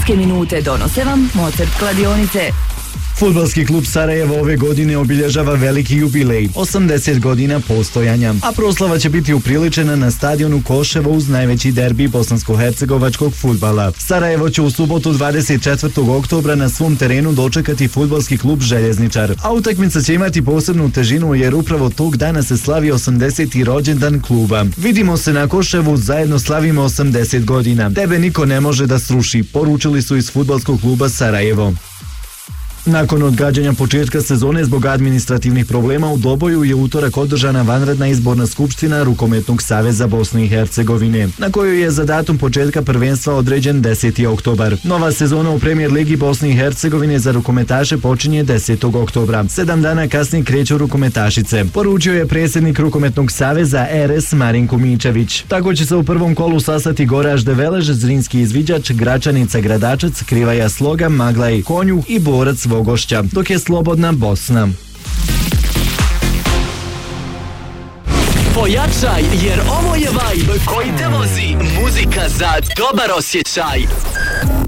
fudbalske minute donose vam Mozart kladionice. Fudbalski klub Sarajevo ove godine obilježava veliki jubilej, 80 godina postojanja, a proslava će biti upriličena na stadionu Koševo uz najveći derbi bosansko-hercegovačkog fudbala. Sarajevo će u subotu 24. oktobra na svom terenu dočekati fudbalski klub Željezničar, a utakmica će imati posebnu težinu jer upravo tog dana se slavi 80. rođendan kluba. Vidimo se na Koševu, zajedno slavimo 80 godina. Tebe niko ne može da sruši, poručili su iz fudbalskog kluba Sarajevo. Nakon odgađanja početka sezone zbog administrativnih problema u Doboju je utorak održana vanredna izborna skupština Rukometnog saveza Bosne i Hercegovine, na kojoj je za datum početka prvenstva određen 10. oktobar. Nova sezona u Premijer Ligi Bosne i Hercegovine za rukometaše počinje 10. oktobra. 7 dana kasnije kreću rukometašice, poručio je predsjednik Rukometnog saveza RS Marinko Mičević. Tako će se u prvom kolu sastati Goraž de Velež, Zrinski izviđač, Gračanica Gradačac, Krivaja Sloga, Maglaj Konjuh i Borac Vogošća, dok je Slobodna Bosna. Pojačaj, jer ovo je vibe koji te vozi. Muzika za dobar osjećaj.